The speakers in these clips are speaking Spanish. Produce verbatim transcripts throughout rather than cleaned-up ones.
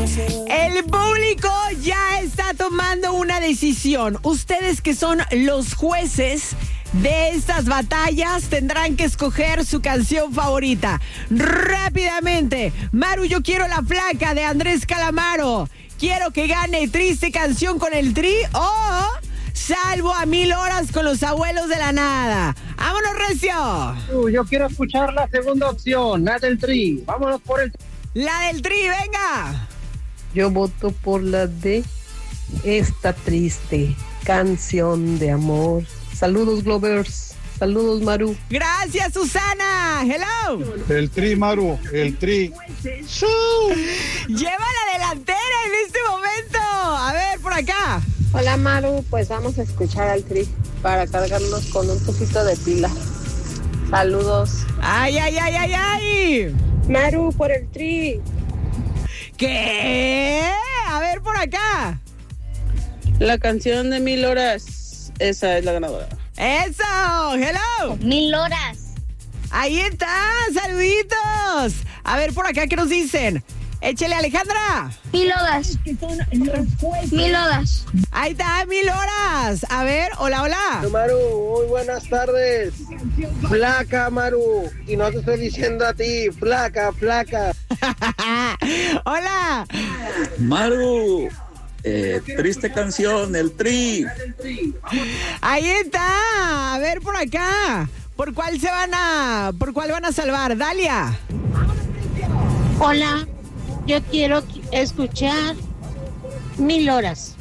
El público ya está tomando una decisión. Ustedes que son los jueces de estas batallas tendrán que escoger su canción favorita. Rápidamente, Maru, yo quiero La Flaca de Andrés Calamaro. Quiero que gane Triste Canción con el Tri o Salvo a Mil Horas con Los Abuelos de la Nada. ¡Vámonos, Recio! Uh, yo quiero escuchar la segunda opción, la del Tri. Vámonos por el... La del Tri, venga. Yo voto por la de Esta Triste Canción de Amor. Saludos, Glovers. Saludos, Maru. Gracias, Susana. Hello. El Tri, Maru. El Tri. Lleva la delantera en este momento. A ver, por acá. Hola, Maru. Pues vamos a escuchar al Tri para cargarnos con un poquito de pila. Saludos. Ay, ay, ay, ay, ay. Maru, por el Tri. ¿Qué? A ver, por acá. La canción de Mil Horas. Esa es la ganadora. ¡Eso! ¡Hello! Mil Horas. Ahí está, saluditos. A ver, por acá, ¿qué nos dicen? Échele, Alejandra. Mil Horas. Mil Horas. Ahí está, Mil Horas. A ver, hola, hola. Maru, muy buenas tardes. Flaca, Maru. Y no te estoy diciendo a ti, flaca, flaca. Hola. Maru. Eh, triste canción, el Tri. Ahí está. A ver por acá. ¿Por cuál se van a, por cuál van a salvar? Dalia. Hola, yo quiero escuchar Mil Horas.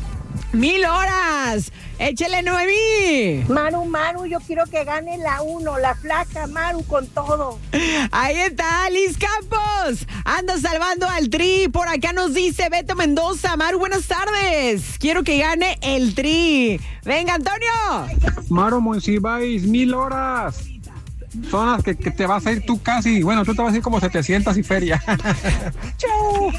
Mil Horas. Échale, Noemí. Maru, Maru, yo quiero que gane la uno, la Flaca, Maru, con todo. Ahí está, Liz Campos. Anda salvando al Tri. Por acá nos dice Beto Mendoza. Maru, buenas tardes. Quiero que gane el Tri. Venga, Antonio. Maru Monsiváis, Mil Horas. Son las que, que te vas a ir tú casi. Bueno, tú te vas a ir como setecientas y feria. ¡Chau!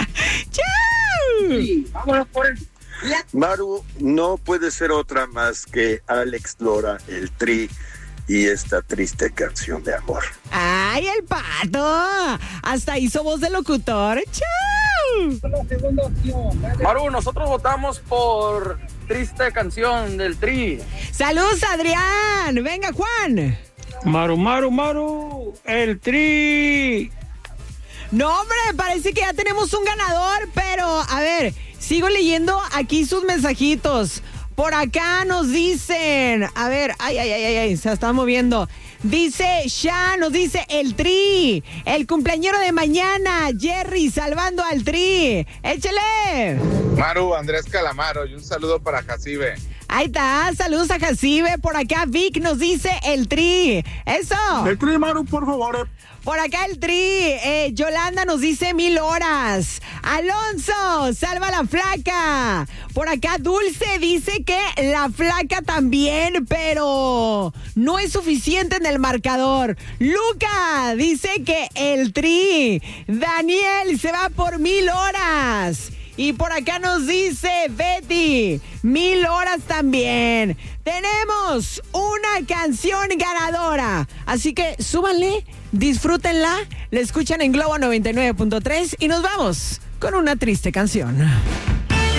¡Chau! Sí, vámonos por el... Maru, no puede ser otra más que Alex Lora, el Tri y esta triste canción de amor. ¡Ay, el pato! Hasta hizo voz de locutor. ¡Chau! La segunda opción. Maru, nosotros votamos por Triste Canción del Tri. ¡Saludos, Adrián! Venga, Juan. Maru, Maru, Maru, el Tri. No, hombre, parece que ya tenemos un ganador, pero a ver, sigo leyendo aquí sus mensajitos. Por acá nos dicen, a ver, ay, ay, ay, ay, ay, se están moviendo. Dice Sha, nos dice el Tri, el cumpleañero de mañana, Jerry, salvando al Tri. Échale. Maru, Andrés Calamaro, y un saludo para Jacibe. Ahí está, saludos a Jacibe. Por acá Vic nos dice el Tri. Eso. El Tri, Maru, por favor. Por acá el Tri. Eh, Yolanda nos dice Mil Horas. Alonso, salva la Flaca. Por acá Dulce dice que la Flaca también, pero no es suficiente en el marcador. Luca dice que el Tri. Daniel se va por Mil Horas. Y por acá nos dice Betty, Mil Horas también. Tenemos una canción ganadora. Así que súbanle, disfrútenla, la escuchan en Globo noventa y nueve punto tres y nos vamos con una triste canción.